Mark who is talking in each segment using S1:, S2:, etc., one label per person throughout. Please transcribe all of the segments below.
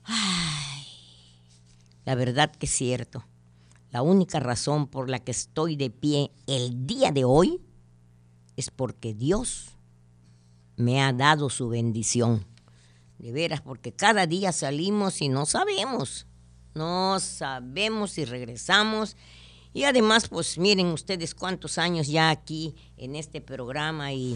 S1: Ay, la verdad que es cierto. La única razón por la que estoy de pie el día de hoy es porque Dios me ha dado su bendición. De veras, porque cada día salimos y no sabemos si regresamos. Y además, pues miren ustedes cuántos años ya aquí en este programa y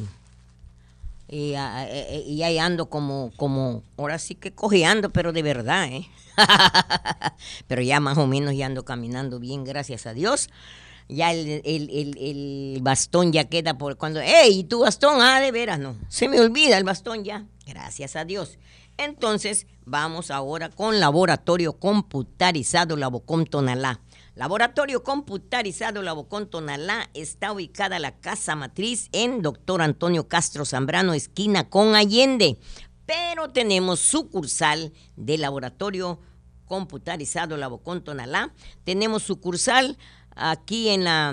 S1: ahí ando como, ahora sí que cojeando, pero de verdad, ¿eh? Pero ya más o menos ya ando caminando bien, gracias a Dios. Ya el bastón ya queda por cuando, ¡ey! ¿Y tu bastón? Ah, de veras, no. Se me olvida el bastón ya, gracias a Dios. Entonces, vamos ahora con Laboratorio Computarizado Labocón Tonalá. Laboratorio Computarizado Labocón Tonalá está ubicada la casa matriz en Dr. Antonio Castro Zambrano, esquina con Allende. Pero tenemos sucursal de Laboratorio Computarizado Labocón Tonalá. Tenemos sucursal aquí en la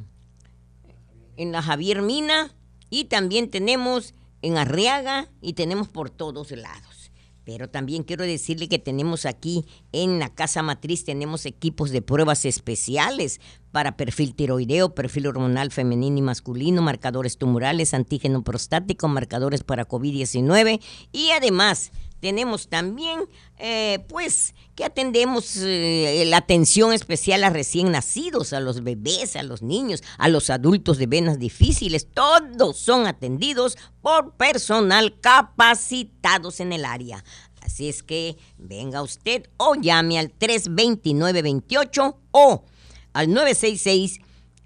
S1: Javier Mina y también tenemos en Arriaga y tenemos por todos lados. Pero también quiero decirle que tenemos aquí en la casa matriz, tenemos equipos de pruebas especiales para perfil tiroideo, perfil hormonal femenino y masculino, marcadores tumorales, antígeno prostático, marcadores para COVID-19 y además tenemos también, pues, que atendemos la atención especial a recién nacidos, a los bebés, a los niños, a los adultos de venas difíciles. Todos son atendidos por personal capacitados en el área. Así es que venga usted o llame al 329-28 o al 966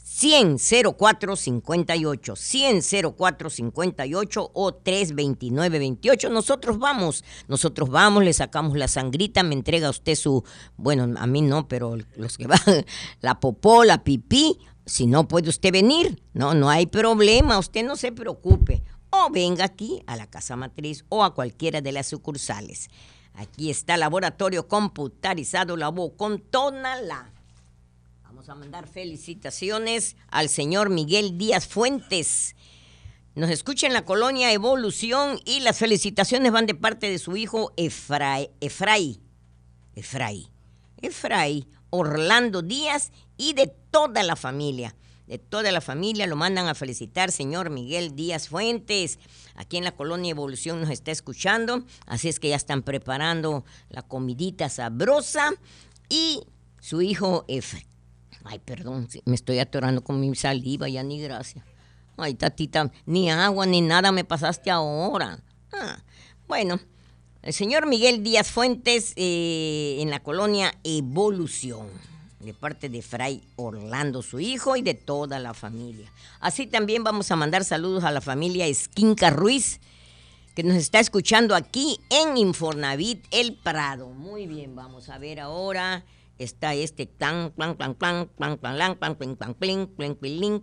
S1: 100-0458, 100-0458 o 329-28. Nosotros vamos, le sacamos la sangrita, me entrega usted su, bueno, a mí no, pero los que van, la popó, la pipí, si no puede usted venir, no hay problema, usted no se preocupe. O venga aquí a la casa matriz o a cualquiera de las sucursales. Aquí está Laboratorio Computarizado Labocón Tonalá. Vamos a mandar felicitaciones al señor Miguel Díaz Fuentes. Nos escucha en la colonia Evolución y las felicitaciones van de parte de su hijo Efraí Orlando Díaz y de toda la familia. De toda la familia lo mandan a felicitar, señor Miguel Díaz Fuentes. Aquí en la colonia Evolución nos está escuchando, así es que ya están preparando la comidita sabrosa y su hijo Efraí. Ay, perdón, me estoy atorando con mi saliva, ya ni gracias. Ay, tatita, ni agua ni nada me pasaste ahora. Bueno, el señor Miguel Díaz Fuentes en la colonia Evolución, de parte de Fray Orlando, su hijo, y de toda la familia. Así también vamos a mandar saludos a la familia Esquinca Ruiz, que nos está escuchando aquí en Infonavit El Prado. Muy bien, vamos a ver ahora. Está este tan plan plan plan plan plan plan plan plan plan plan plan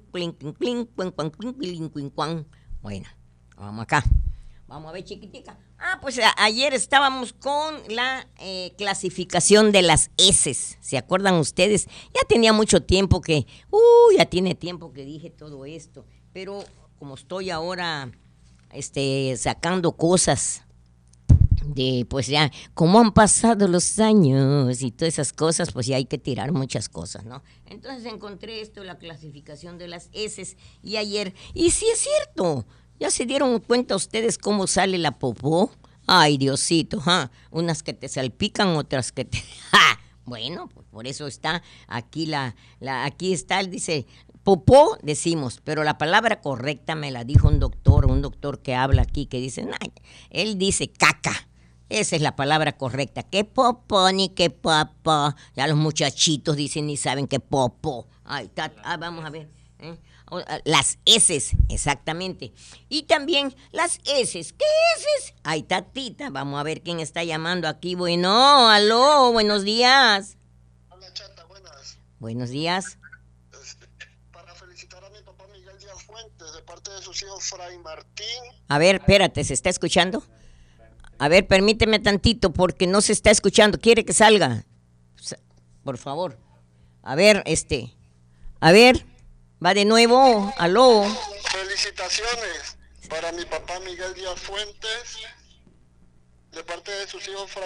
S1: plan plan plan. Bueno, vamos acá. Vamos a ver, chiquitica. Pues ayer estábamos con la clasificación de las heces. ¿Se acuerdan ustedes? Ya tenía mucho tiempo ya tiene tiempo que dije todo esto. Pero como estoy ahora sacando cosas pues ya, como han pasado los años y todas esas cosas, pues ya hay que tirar muchas cosas, ¿no? Entonces encontré la clasificación de las heces y ayer, y sí es cierto, ¿ya se dieron cuenta ustedes cómo sale la popó? Ay, Diosito, unas que te salpican, otras que te... Bueno, pues por eso está aquí aquí está, él dice... Popó decimos, pero la palabra correcta me la dijo un doctor que habla aquí, que dice, él dice caca. Esa es la palabra correcta. ¿Qué popó ni qué popó? Ya los muchachitos dicen ni saben qué popó. Vamos a ver. Las heces, exactamente. Y también las heces. ¿Qué heces? Ay, tatita, vamos a ver quién está llamando aquí. Bueno, aló, buenos días.
S2: Hola, chata, buenas.
S1: Buenos días.
S2: Fuentes, de parte de sus hijos Fray Martín.
S1: A ver, espérate, ¿se está escuchando? A ver, permíteme tantito porque no se está escuchando. ¿Quiere que salga? Por favor. A ver, va de nuevo. Aló.
S2: Felicitaciones para mi papá Miguel Díaz Fuentes, de parte de sus hijos Fray